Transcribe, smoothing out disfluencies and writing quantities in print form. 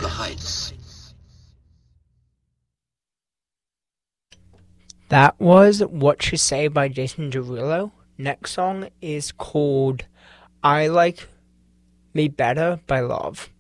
the heights. That was What You Say by Jason Derulo. Next song is called I Like Me Better by Love.